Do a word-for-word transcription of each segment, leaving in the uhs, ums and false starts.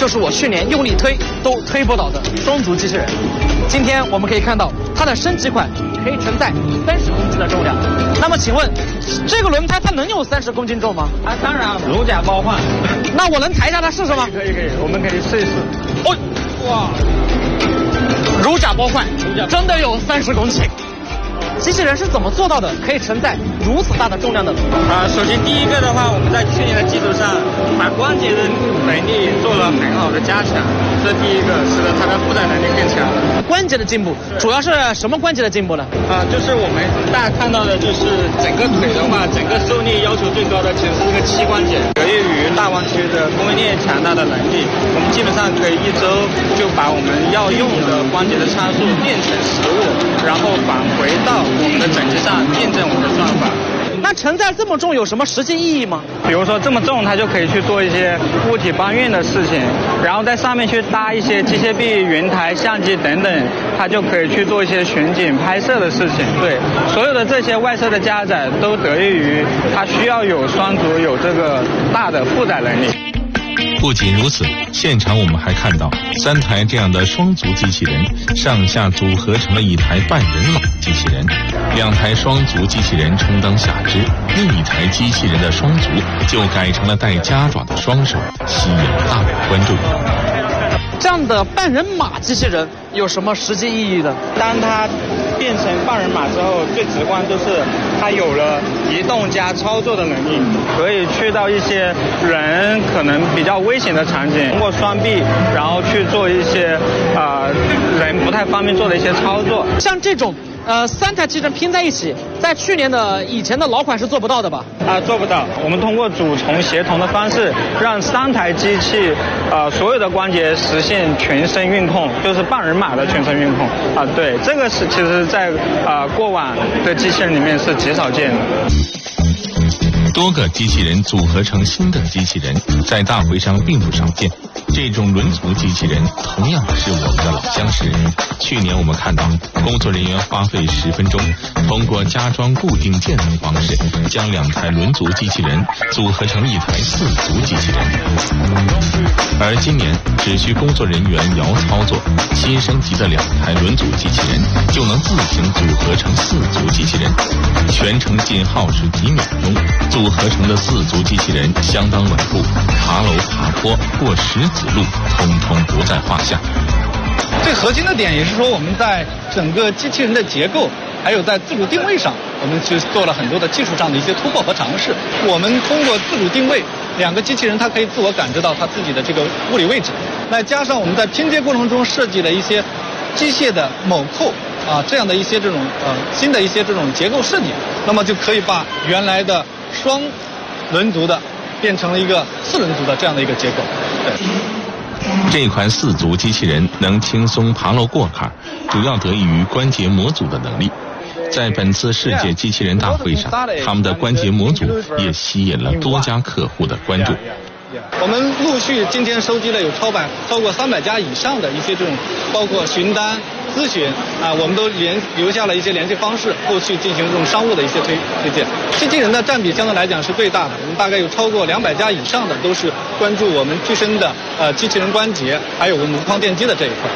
就是我去年用力推都推不倒的双足机器人。今天我们可以看到它的升级款可以承载三十公斤的重量。那么请问，这个轮胎它能有三十公斤重吗？ 啊，当然，如假包换。 那我能抬一下它试试吗？ 可以可以，我们可以试一试。 哦，哇，如假包换，真的有三十公斤。机器人是怎么做到的，可以承载如此大的重量的？ 啊，首先第一个的话，我们在去年的基础上，把关节的能力做了很好的加强，这第一个，使得它的负载能力更强。 关节的进步，主要是什么关节的进步呢？ 啊，就是我们大家看到的，就是整个腿的话，整个受力要求最高的其实是这个膝关节。得益于大湾区的供应链强大的能力，我们基本上可以一周就把我们要用的关节的参数变成实物，然后返回到我们的整机上验证我们的算法。 那承载这么重有什么实际意义吗？ 比如说这么重，它就可以去做一些物体搬运的事情，然后在上面去搭一些机械臂、云台、相机等等，它就可以去做一些巡警、拍摄的事情。对，所有的这些外设的加载都得益于它需要有双足有这个大的负载能力。 不仅如此，现场我们还看到三台这样的双足机器人上下组合成了一台半人马机器人，两台双足机器人充当下肢，另一台机器人的双足就改成了带夹爪的双手，吸引了大量关注。 这样的半人马机器人有什么实际意义的？ 当它变成半人马之后，最直观就是它有了移动加操作的能力，可以去到一些人可能比较危险的场景，通过双臂然后去做一些啊、呃、人不太方便做的一些操作。 像这种呃三台机器人拼在一起，在去年的以前的老款是做不到的吧？ 啊，做不到。我们通过主从协同的方式，让三台机器呃所有的关节实现全身运控，就是半人马的全身运控啊。对，这个是其实在啊、呃、过往的机器人里面是极少见的。 多个机器人组合成新的机器人，在大会上并不少见。这种轮足机器人同样是我们的老相识。去年我们看到工作人员花费十分钟，通过加装固定件的方式，将两台轮足机器人组合成一台四足机器人。而今年只需工作人员摇操作，新升级的两台轮组机器人就能自行组合成四足机器人，全程仅耗时几秒钟。组合成的四足机器人相当稳固，爬楼爬坡过石子路通通不在话下。 最核心的点也是说，我们在整个机器人的结构还有在自主定位上，我们去做了很多的技术上的一些突破和尝试。我们通过自主定位，两个机器人它可以自我感知到它自己的这个物理位置，那加上我们在拼接过程中设计了一些机械的铆扣啊，这样的一些这种呃新的一些这种结构设计，那么就可以把原来的双轮足的变成了一个四轮足的这样的一个结构。对。 这款四足机器人能轻松爬楼过坎，主要得益于关节模组的能力。在本次世界机器人大会上，他们的关节模组也吸引了多家客户的关注。 我们陆续今天收集了有超百超过三百家以上的一些这种，包括询单、咨询啊，我们都联留下了一些联系方式，后续进行这种商务的一些推推荐。机器人的占比相对来讲是最大的，我们大概有超过两百家以上的都是关注我们具身的呃机器人关节，还有我们无框电机的这一块。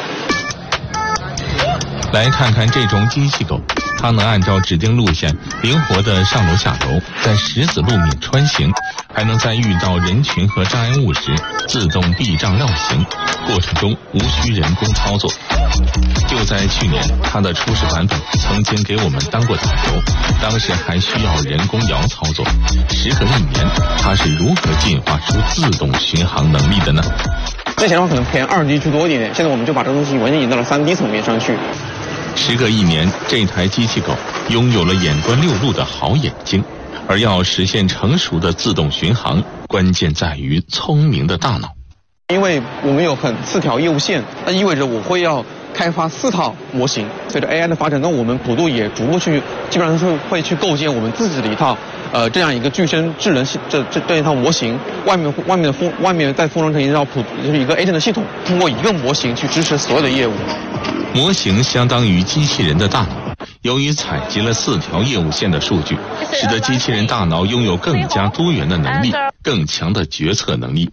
来看看这种机器狗，它能按照指定路线灵活地上楼下楼，在石子路面穿行，还能在遇到人群和障碍物时自动避障绕行，过程中无需人工操作。就在去年，它的初始版本曾经给我们当过导游，当时还需要人工摇操作。时隔一年，它是如何进化出自动巡航能力的呢？ 之前的话可能偏二 D 居多一点点，现在我们就把这个东西完全引到了三 D 层面上去。 时隔一年，这台机器狗拥有了眼观六路的好眼睛，而要实现成熟的自动巡航，关键在于聪明的大脑。 因为我们有很四条业务线，那意味着我会要开发四套模型。随着 A I 的发展，那我们普度也逐步去，基本上是会去构建我们自己的一套，呃，这样一个具身智能系这这这一套模型。外面外面的封外面再封装成一套普就是一个 agent 的系统，通过一个模型去支持所有的业务。 模型相当于机器人的大脑，由于采集了四条业务线的数据，使得机器人大脑拥有更加多元的能力，更强的决策能力，